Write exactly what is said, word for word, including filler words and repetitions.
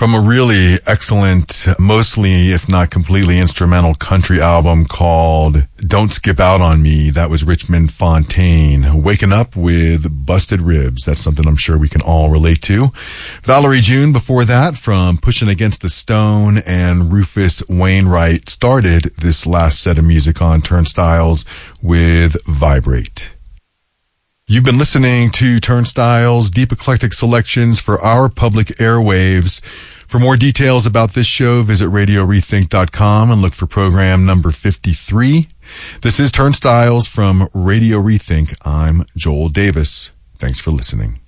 From a really excellent, mostly, if not completely instrumental country album called Don't Skip Out on Me, that was Richmond Fontaine. Waking Up with Busted Ribs. That's something I'm sure we can all relate to. Valerie June before that from Pushing Against the Stone, and Rufus Wainwright started this last set of music on Turnstiles with Vibrate. You've been listening to Turnstiles, deep eclectic selections for our public airwaves. For more details about this show, visit radio rethink dot com and look for program number fifty-three. This is Turnstiles from Radio Rethink. I'm Joel Davis. Thanks for listening.